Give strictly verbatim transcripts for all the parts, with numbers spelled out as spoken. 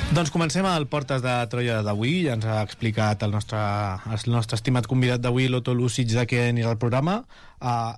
Doncs comencem al Portes de Troia d'avui. Ja ens ha explicat el nostre, el nostre estimat convidat d'avui, l'Otto Lucic, de què anirà el programa. Uh,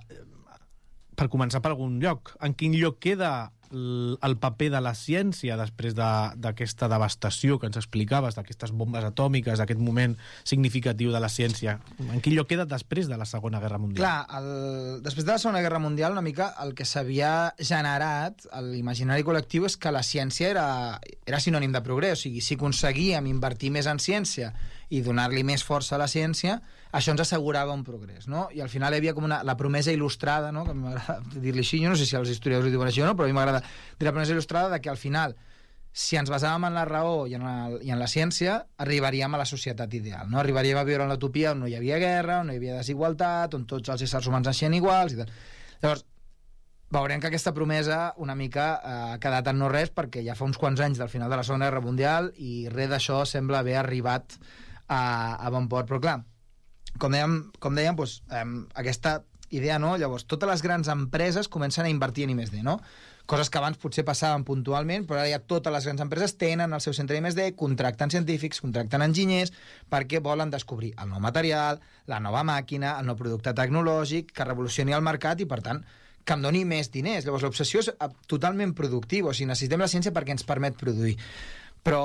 per començar per algun lloc, en quin lloc queda el, el paper de la ciència després d'aquesta de, devastació que ens explicaves, d'aquestes bombes atòmiques, d'aquest moment significatiu de la ciència? En quin lloc queda després de la Segona Guerra Mundial? Clar, el, després de la Segona Guerra Mundial, una mica el que s'havia generat a l'imaginari col·lectiu és que la ciència era, era sinònim de progrés. O sigui, si aconseguíem invertir més en ciència i donar-li més força a la ciència, això ens assegurava un progrés, no? I al final hi havia com una, la promesa il·lustrada, no? Que m'agrada dir-li així, jo no sé si els historiadors ho diuen així o no, però a mi m'agrada dir la promesa il·lustrada de que al final, si ens basàvem en la raó i en la, i en la ciència, arribaríem a la societat ideal, no? Arribaríem a viure en l'utopia on no hi havia guerra, on no hi havia desigualtat, on tots els éssers humans naixien iguals i tal. Llavors, veurem que aquesta promesa una mica eh, ha quedat en no res, perquè ja fa uns quants anys del final de la Segona Guerra Mundial i res d'això sembla haver arribat a, a bon port. Però clar, com dèiem, com dèiem doncs, eh, aquesta idea, no? Llavors, totes les grans empreses comencen a invertir en I més D, no? Coses que abans potser passaven puntualment, però ara ja totes les grans empreses tenen el seu centre I més D, contracten científics, contracten enginyers, perquè volen descobrir el nou material, la nova màquina, el nou producte tecnològic, que revolucioni el mercat i, per tant, que em doni més diners. Llavors, l'obsessió és totalment productiva, o sigui, necessitem la ciència perquè ens permet produir. Però,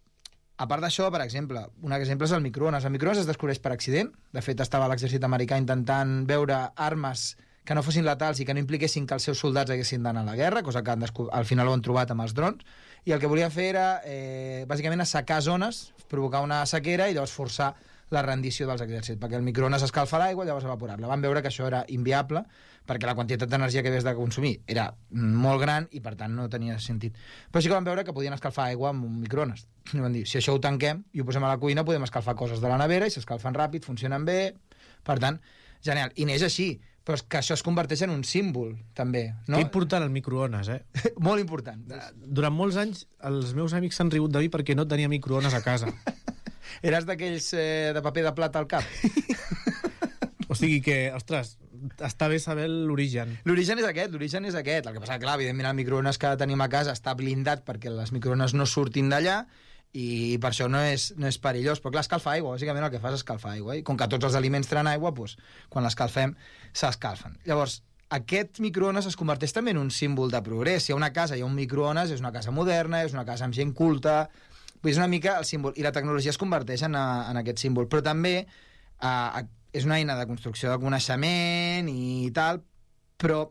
a part d'això, per exemple, un exemple és el microones. El microones es descobreix per accident. De fet, estava l'exèrcit americà intentant veure armes que no fossin letals i que no impliquessin que els seus soldats haguessin d'anar a la guerra, cosa que al final ho han trobat amb els drons, i el que volia fer era, eh, bàsicament, assecar zones, provocar una sequera i llavors forçar la rendició dels exèrcits, perquè el microones escalfa l'aigua i llavors evaporar-la. Van veure que això era inviable, perquè la quantitat d'energia que havies de consumir era molt gran i, per tant, no tenia sentit. Però sí que van veure que podien escalfar aigua amb un microones. I van dir, si això ho tanquem i ho posem a la cuina, podem escalfar coses de la nevera i s'escalfen ràpid, funcionen bé, per tant, genial. I neix així, però que això es converteix en un símbol, també. No? Que important el microones, eh? Molt important. Durant molts anys, els meus amics s'han rigut de mi perquè no tenia microones a casa. Eres d'aquells eh, de paper de plata al cap? O sigui que, ostres, està bé saber l'origen. L'origen és aquest, l'origen és aquest. El que passa, clar, evidentment el microones que tenim a casa està blindat perquè les microones no surtin d'allà i per això no és, no és perillós. Però clar, escalfa aigua, bàsicament el que fas és escalfar aigua. I com que tots els aliments tenen aigua, doncs, quan l'escalfem, s'escalfen. Llavors, aquest microones es converteix també en un símbol de progrés. Si hi ha una casa, hi ha un microones, és una casa moderna, és una casa amb gent culta, és una mica el símbol. I la tecnologia es converteix en, a, en aquest símbol. Però també eh, és una eina de construcció de coneixement i tal, però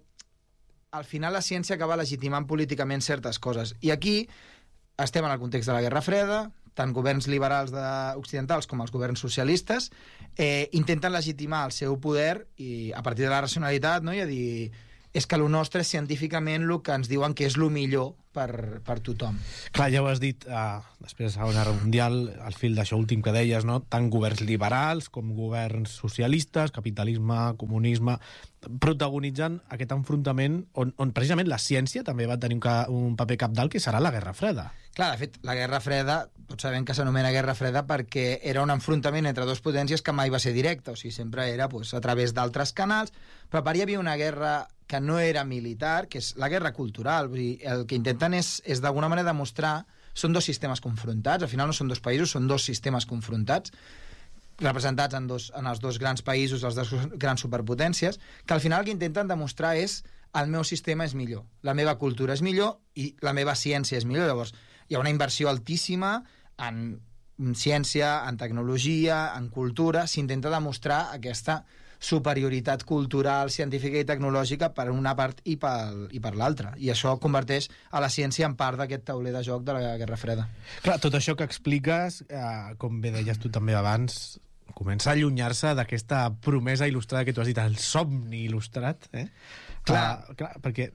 al final la ciència acaba legitimant políticament certes coses. I aquí estem en el context de la Guerra Freda, tant governs liberals de, occidentals com els governs socialistes eh, intenten legitimar el seu poder i a partir de la racionalitat, no? I a dir, és que el nostre és científicament el que ens diuen que és el millor per, per tothom. Clar, ja ho has dit, eh, després de la Segona Guerra Mundial, al fil d'això últim que deies, no? Tant governs liberals com governs socialistes, capitalisme, comunisme, protagonitzant aquest enfrontament on, on precisament la ciència també va tenir un, ca, un paper cabdal, que serà la Guerra Freda. Clar, de fet, la Guerra Freda, tots sabem que s'anomena Guerra Freda perquè era un enfrontament entre dues potències que mai va ser directe, o sigui, sempre era pues, a través d'altres canals, però a part hi havia una guerra que no era militar, que és la guerra cultural. Vull dir, el que intenten és, és d'alguna manera demostrar, són dos sistemes confrontats, al final no són dos països, són dos sistemes confrontats, representats en, dos, en els dos grans països, les dues grans superpotències, que al final el que intenten demostrar és el meu sistema és millor, la meva cultura és millor i la meva ciència és millor. Llavors, hi ha una inversió altíssima en ciència, en tecnologia, en cultura, s'intenta demostrar aquesta superioritat cultural, científica i tecnològica per una part i per, i per l'altra. I això converteix a la ciència en part d'aquest tauler de joc de la Guerra Freda. Clar, tot això que expliques, eh, com bé deies tu també abans, comença a allunyar-se d'aquesta promesa il·lustrada que tu has dit, el somni il·lustrat, eh? Clar, uh, clar perquè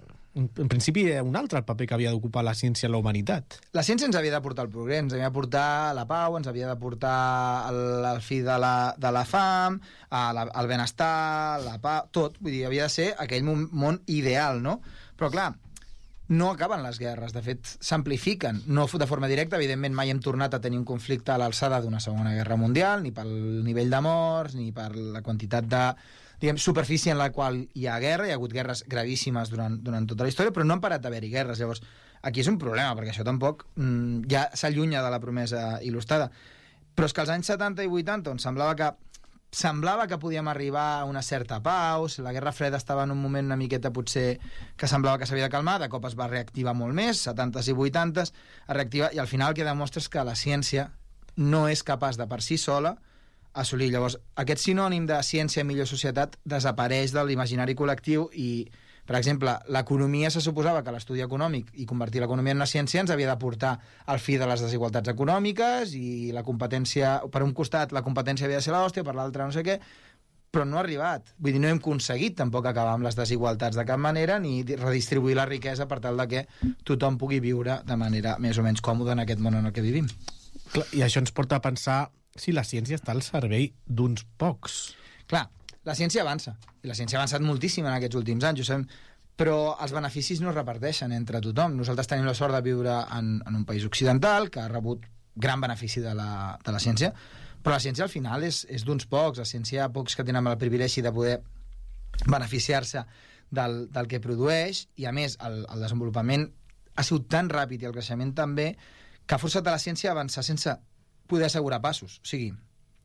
en principi era un altre el paper que havia d'ocupar la ciència en la humanitat. La ciència ens havia de portar el progrés, ens havia de portar la pau, ens havia de portar el, el fi de la, de la fam, la, el benestar, la pau, tot. Vull dir, havia de ser aquell món ideal, no? Però clar, no acaben les guerres, de fet s'amplifiquen, no de forma directa, evidentment mai hem tornat a tenir un conflicte a l'alçada d'una segona guerra mundial, ni pel nivell de morts, ni per la quantitat de, diguem, superfície en la qual hi ha guerra, hi ha hagut guerres gravíssimes durant, durant tota la història, però no han parat d'haver-hi guerres. Llavors, aquí és un problema, perquè això tampoc mm, ja s'allunya de la promesa il·lustrada. Però és que als anys setanta i vuitanta, on semblava que semblava que podíem arribar a una certa pau, la Guerra Freda estava en un moment una miqueta potser que semblava que s'havia de calmar, de cop es va reactivar molt més, setantes i vuitantes, es reactiva, i al final el que demostra és que la ciència no és capaç de per si sola assolir. Llavors, aquest sinònim de ciència i millor societat desapareix de l'imaginari col·lectiu i, per exemple, l'economia se suposava que l'estudi econòmic i convertir l'economia en una ciència ens havia de portar al fi de les desigualtats econòmiques i la competència, per un costat la competència havia de ser l'hòstia, per l'altre no sé què, però no ha arribat. Vull dir, no hem aconseguit tampoc acabar amb les desigualtats de cap manera ni redistribuir la riquesa per tal de que tothom pugui viure de manera més o menys còmoda en aquest món en el que vivim. Clar, i això ens porta a pensar si la ciència està al servei d'uns pocs. Clar, la ciència avança, i la ciència ha avançat moltíssim en aquests últims anys, ho sabem, però els beneficis no es reparteixen entre tothom. Nosaltres tenim la sort de viure en, en un país occidental que ha rebut gran benefici de la, de la ciència, però la ciència al final és, és d'uns pocs. La ciència hi ha pocs que tenen el privilegi de poder beneficiar-se del, del que produeix, i a més el, el desenvolupament ha sigut tan ràpid i el creixement també que ha forçat a la ciència a avançar sense poder assegurar passos. O sigui,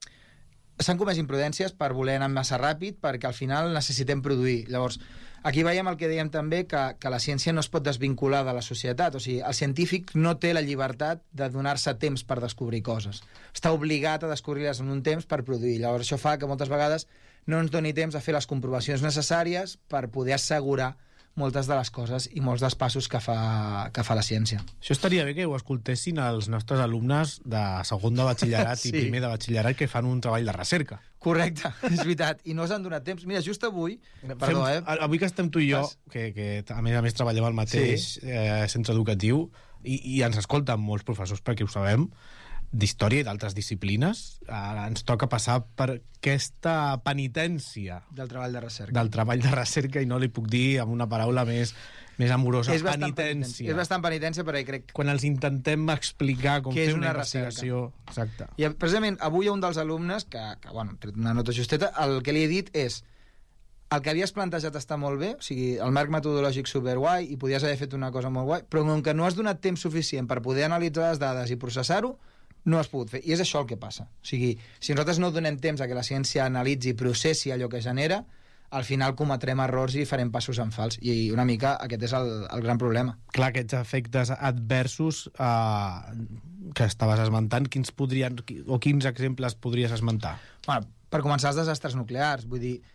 s'han comès imprudències per voler anar massa ràpid perquè al final necessitem produir. Llavors, aquí veiem el que dèiem també, que, que la ciència no es pot desvincular de la societat. O sigui, el científic no té la llibertat de donar-se temps per descobrir coses. Està obligat a descobrir-les en un temps per produir. Llavors, això fa que moltes vegades no ens doni temps a fer les comprovacions necessàries per poder assegurar moltes de les coses i molts dels passos que fa, que fa la ciència. Això estaria bé que ho escoltessin els nostres alumnes de segon de batxillerat sí. i primer de batxillerat que fan un treball de recerca. Correcte, és veritat. I no s'han donat temps. Mira, just avui... Perdó, Fem, eh? Avui que estem tu i jo, que, que a més a més treballem al mateix sí. eh, centre educatiu, i, i ens escolten molts professors perquè ho sabem, d'història i d'altres disciplines, eh, ens toca passar per aquesta penitència del treball de recerca. Del treball de recerca, i no li puc dir amb una paraula més, més amorosa. És penitència. penitència. És bastant penitència perquè crec... Quan els intentem explicar com que fer una, una investigació... Exacte. I precisament avui un dels alumnes, que, que bueno, tret una nota justeta, el que li he dit és el que havies plantejat està molt bé, o sigui, el marc metodològic superguai, i podies haver fet una cosa molt guai, però com que no has donat temps suficient per poder analitzar les dades i processar-ho, no has pogut fer. I és això el que passa. O sigui, si nosaltres no donem temps a que la ciència analitzi i processi allò que genera, al final cometrem errors i farem passos en fals. I una mica aquest és el, el gran problema. Clar, aquests efectes adversos eh, que estaves esmentant, quins podrien, o quins exemples podries esmentar? Bueno, per començar, els desastres nuclears. Vull dir,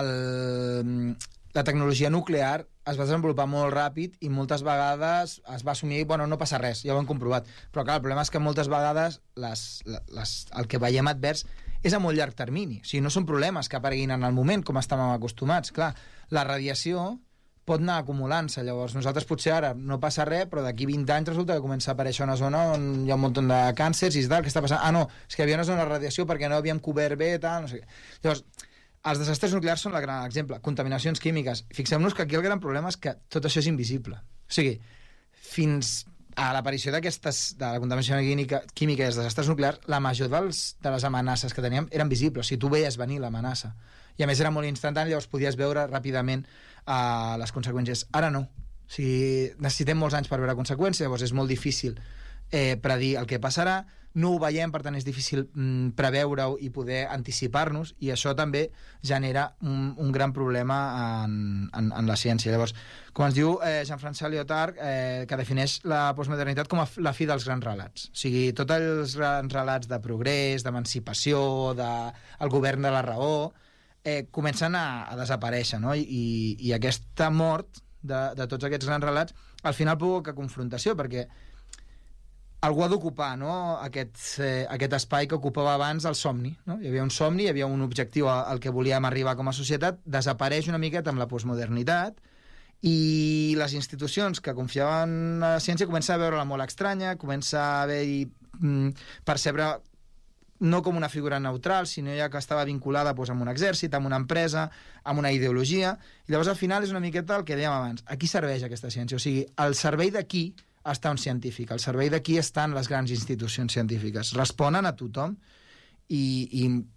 el, la tecnologia nuclear es va desenvolupar molt ràpid i moltes vegades es va assumir, bueno, no passa res, ja ho hem comprovat. Però clar, el problema és que moltes vegades les, les, el que veiem advers és a molt llarg termini. O sigui, no són problemes que apareguin en el moment, com estàvem acostumats. Clar, la radiació pot anar acumulant-se. Llavors, nosaltres potser ara no passa res, però d'aquí vint anys resulta que comença a aparèixer una zona on hi ha un munt de càncers i tal, què està passant? Ah, no, és que hi havia una zona de radiació perquè no havíem cobert bé, tal, no sé què. Llavors, els desastres nuclears són el gran exemple. Contaminacions químiques. Fixem-nos que aquí el gran problema és que tot això és invisible. O sigui, fins a l'aparició d'aquestes, de la contaminació química, química i els desastres nuclears, la major dels, de les amenaces que teníem eren visibles. O sigui, tu veies venir l'amenaça. I a més era molt instantani, llavors podies veure ràpidament uh, les conseqüències. Ara no. O sigui, necessitem molts anys per veure conseqüències, llavors és molt difícil eh, predir el que passarà. No ho veiem, per tant és difícil mm, preveure-ho i poder anticipar-nos, i això també genera un, un gran problema en, en, en la ciència. Llavors, com ens diu eh, Jean-François Lyotard, eh, que defineix la postmodernitat com a la fi dels grans relats. O sigui, tots els grans relats de progrés, d'emancipació, de el govern de la raó, eh, comencen a, a desaparèixer, no? I, i aquesta mort de, de tots aquests grans relats al final provoca confrontació, perquè algú ha d'ocupar, no? aquest, eh, aquest espai que ocupava abans el somni. No? Hi havia un somni, hi havia un objectiu al que volíem arribar com a societat, desapareix una miqueta amb la postmodernitat, i les institucions que confiaven en la ciència comencen a veure-la molt estranya, comença a haver-hi mm, percebre no com una figura neutral, sinó ja que estava vinculada doncs, amb un exèrcit, amb una empresa, amb una ideologia, i llavors al final és una miqueta el que dèiem abans. A qui serveix aquesta ciència? O sigui, al servei de qui està un científic, al servei de qui estan les grans institucions científiques. Responen a tothom i, i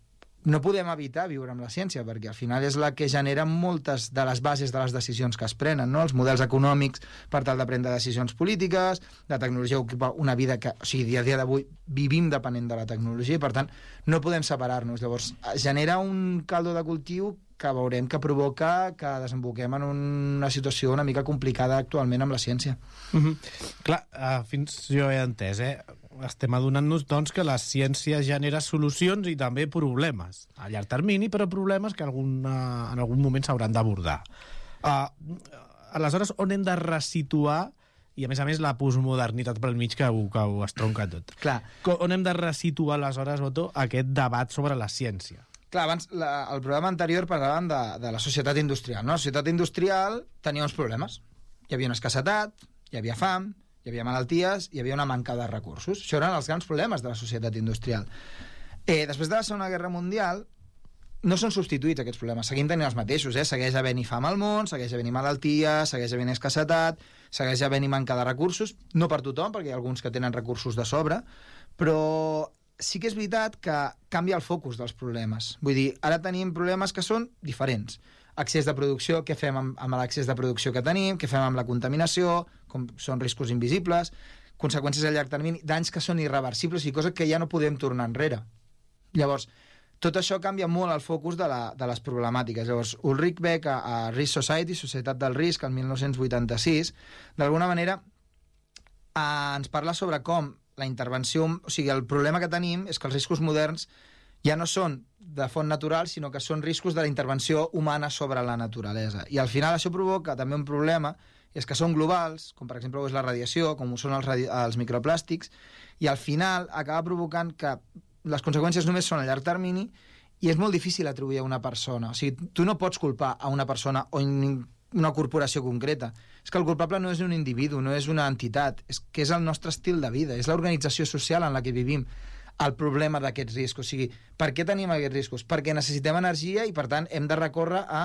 no podem evitar viure amb la ciència, perquè al final és la que genera moltes de les bases de les decisions que es prenen, no? Els models econòmics per tal de prendre decisions polítiques, la tecnologia ocupa una vida que, o sigui, a dia d'avui vivim depenent de la tecnologia, i per tant no podem separar-nos. Llavors, genera un caldo de cultiu que veurem que provoca que desemboquem en una situació una mica complicada actualment amb la ciència. Mm-hmm. Clar, uh, fins jo he entès, eh? Estem adonant-nos, doncs, que la ciència genera solucions i també problemes. A llarg termini, però problemes que alguna, en algun moment s'hauran d'abordar. Uh, aleshores, on hem de resituar, i a més a més la postmodernitat pel mig que ho, que ho estronca tot. Clar. On hem de resituar, aleshores, Otto, aquest debat sobre la ciència? Clar, abans, la, el programa anterior parlàvem de, de la societat industrial, no? La societat industrial tenia uns problemes. Hi havia una escassetat, hi havia fam, hi havia malalties, hi havia una manca de recursos. Això eren els grans problemes de la societat industrial. Eh, després de la Segona Guerra Mundial, no són substituïts aquests problemes, seguim tenint els mateixos, eh? Segueix havent-hi fam al món, segueix havent-hi malalties, segueix havent-hi escassetat, segueix havent-hi manca de recursos, no per tothom, perquè hi ha alguns que tenen recursos de sobre, però sí que és veritat que canvia el focus dels problemes. Vull dir, ara tenim problemes que són diferents. Accés de producció, què fem amb, amb l'accés de producció que tenim, què fem amb la contaminació, com són riscos invisibles, conseqüències a llarg termini, danys que són irreversibles i coses que ja no podem tornar enrere. Llavors, tot això canvia molt el focus de, la, de les problemàtiques. Llavors, Ulrich Beck, a, a Risk Society, Societat del Risc, el mil nou-cents vuitanta-sis, d'alguna manera eh, ens parla sobre com la intervenció... O sigui, el problema que tenim és que els riscos moderns ja no són de font natural, sinó que són riscos de la intervenció humana sobre la naturalesa. I al final això provoca també un problema, és que són globals, com per exemple és la radiació, com ho són els, radi els microplàstics, i al final acaba provocant que les conseqüències només són a llarg termini i és molt difícil atribuir a una persona. O sigui, tu no pots culpar a una persona o una corporació concreta. És que el culpable no és un individu, no és una entitat, és que és el nostre estil de vida, és l'organització social en la que vivim el problema d'aquests riscos. O sigui, per què tenim aquests riscos? Perquè necessitem energia i, per tant, hem de recórrer a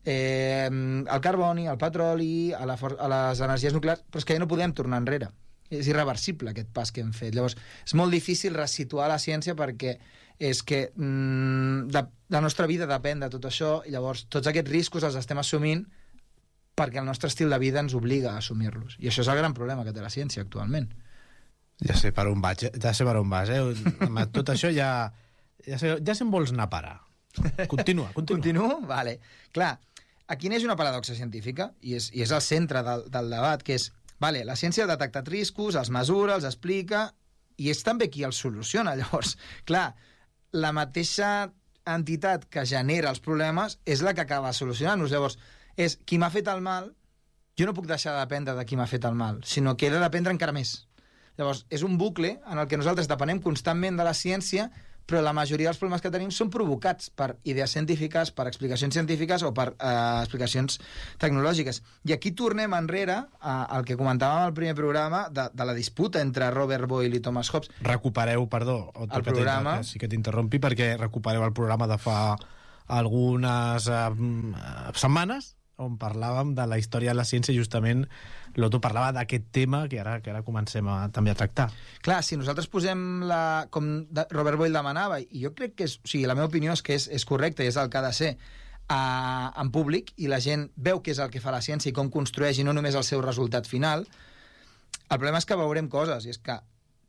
eh, al carboni, al petroli, a, la a les energies nuclears, però és que ja no podem tornar enrere. És irreversible aquest pas que hem fet. Llavors, és molt difícil resituar la ciència perquè és que mm, de, la nostra vida depèn de tot això i llavors tots aquests riscos els estem assumint perquè el nostre estil de vida ens obliga a assumir-los. I això és el gran problema que té la ciència actualment. Ja sé per on vaig, ja sé per on vas, eh? Amb tot això ja, ja, sé, ja sé on vols anar a parar. Continua, continua. Continuo? Vale. Clar, aquí neix una paradoxa científica i és, i és el centre del, del debat, que és, vale, la ciència ha detectat riscos, els mesura, els explica, i és també qui els soluciona. Llavors, clar, la mateixa entitat que genera els problemes és la que acaba solucionant-los. Llavors, és qui m'ha fet el mal, jo no puc deixar de dependre de qui m'ha fet el mal, sinó que he de dependre encara més. Llavors, és un bucle en el que nosaltres depenem constantment de la ciència, però la majoria dels problemes que tenim són provocats per idees científiques, per explicacions científiques o per eh, explicacions tecnològiques. I aquí tornem enrere eh, al que comentàvem al primer programa de, de la disputa entre Robert Boyle i Thomas Hobbes. Recupereu, perdó, el programa. Sí que t'interrompi, perquè recupereu el programa de fa algunes eh, setmanes, on parlàvem de la història de la ciència, justament l'Otto parlava d'aquest tema que ara, que ara comencem a, també a tractar. Clar, si nosaltres posem la, com Robert Boyle demanava, i jo crec que és, o sigui, la meva opinió és que és, és correcte i és el que ha de ser, a, en públic, i la gent veu què és el que fa la ciència i com construeix i no només el seu resultat final, el problema és que veurem coses, i és que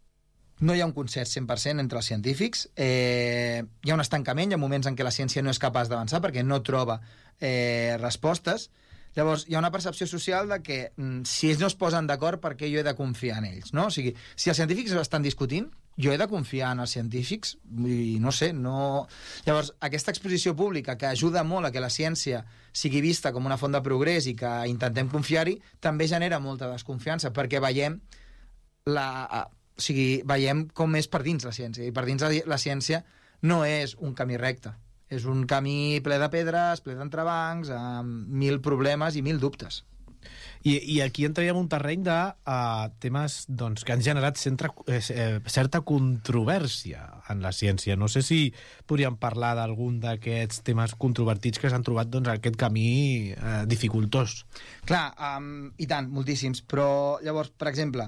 no hi ha un consens cent per cent entre els científics, eh, hi ha un estancament, hi ha moments en què la ciència no és capaç d'avançar perquè no troba eh, respostes. Llavors, hi ha una percepció social de que mm, si ells no es posen d'acord, per què jo he de confiar en ells, no? O sigui, si els científics estan discutint, jo he de confiar en els científics? I no sé, no... Llavors, aquesta exposició pública que ajuda molt a que la ciència sigui vista com una font de progrés i que intentem confiar-hi, també genera molta desconfiança, perquè veiem la... O sigui, veiem com és per dins la ciència, i per dins la, la ciència no és un camí recte. És un camí ple de pedres, ple d'entrebancs, amb mil problemes i mil dubtes. I, i aquí entraríem un terreny de uh, temes doncs, que han generat centra, eh, certa controvèrsia en la ciència. No sé si podríem parlar d'algun d'aquests temes controvertits que s'han trobat doncs, aquest camí eh, dificultós. Clar, um, i tant, moltíssims. Però llavors, per exemple,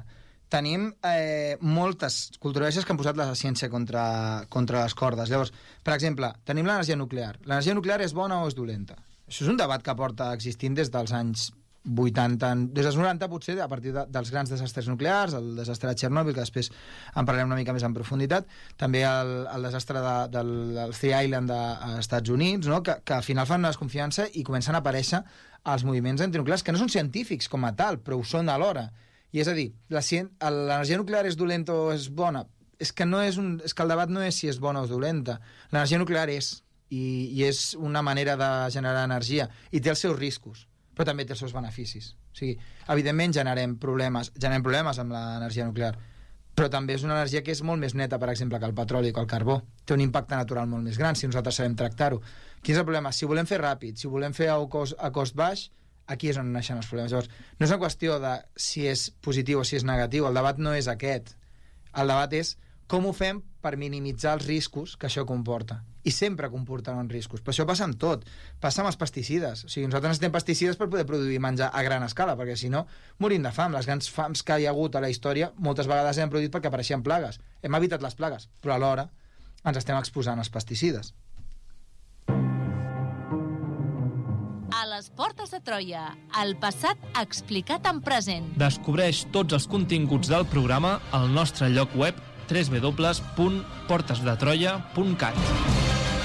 tenim eh, moltes controverses que han posat la ciència contra, contra les cordes. Llavors, per exemple, tenim l'energia nuclear. L'energia nuclear és bona o és dolenta? Això és un debat que porta existint des dels anys vuitanta, des dels noranta potser, a partir de, dels grans desastres nuclears, el desastre de Txernòbil, que després en parlem una mica més en profunditat, també el, el desastre de, del, del Three Island dels Estats Units, no? que, que al final fan una desconfiança i comencen a aparèixer els moviments antinuclears, que no són científics com a tal, però ho són alhora. I és a dir, l'energia nuclear és dolenta o és bona? És que, no és un, és que el debat no és si és bona o és dolenta. L'energia nuclear és, i, i és una manera de generar energia, i té els seus riscos, però també té els seus beneficis. O sigui, evidentment generem problemes, generem problemes amb l'energia nuclear, però també és una energia que és molt més neta, per exemple, que el petroli o que el carbó. Té un impacte natural molt més gran si nosaltres sabem tractar-ho. Quin és el problema? Si volem fer ràpid, si volem fer a cost, a cost baix, aquí és on naixen els problemes. Llavors, no és una qüestió de si és positiu o si és negatiu, el debat no és aquest. El debat és com ho fem per minimitzar els riscos que això comporta. I sempre comportaran riscos. Però això passa amb tot. Passa amb els pesticides. O sigui, nosaltres necessitem pesticides per poder produir menjar a gran escala, perquè si no, morim de fam. Les grans fams que hi ha hagut a la història moltes vegades s'han produït perquè apareixien plagues. Hem evitat les plagues, però alhora ens estem exposant als pesticides. A les portes de Troia, el passat explicat en present. Descobreix tots els continguts del programa al nostre lloc web w w w punt portes de troia punt cat.